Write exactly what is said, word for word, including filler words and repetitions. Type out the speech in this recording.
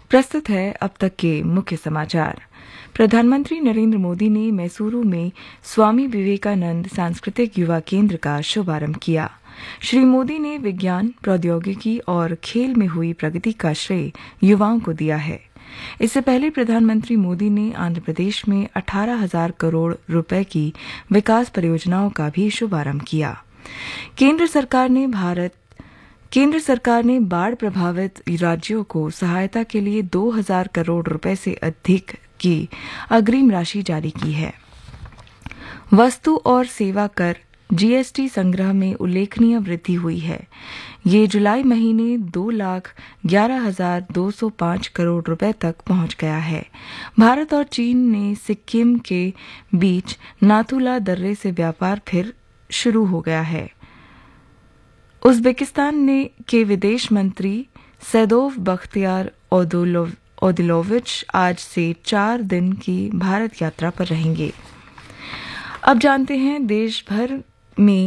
प्रस्तुत है अब तक के मुख्य समाचार। प्रधानमंत्री नरेंद्र मोदी ने मैसूरू में स्वामी विवेकानंद सांस्कृतिक युवा केंद्र का शुभारंभ किया। श्री मोदी ने विज्ञान, प्रौद्योगिकी और खेल में हुई प्रगति का श्रेय युवाओं को दिया है। इससे पहले प्रधानमंत्री मोदी ने आंध्र प्रदेश में अठारह हजार करोड़ रुपए की विकास परियोजनाओं का भी शुभारंभ किया। केंद्र सरकार ने भारत केंद्र सरकार ने बाढ़ प्रभावित राज्यों को सहायता के लिए दो हजार करोड़ रुपए से अधिक की अग्रिम राशि जारी की है। वस्तु और सेवा कर जीएसटी संग्रह में उल्लेखनीय वृद्धि हुई है। ये जुलाई महीने दो लाख ग्यारह हजार दो सौ पांच करोड़ रुपए तक पहुंच गया है। भारत और चीन ने सिक्किम के बीच नाथुला दर्रे से व्यापार फिर शुरू हो गया है। उज्बेकिस्तान ने के विदेश मंत्री सैदोव बख्तियार ओदिलोविच आज से चार दिन की भारत यात्रा पर रहेंगे। अब जानते हैं देश भर में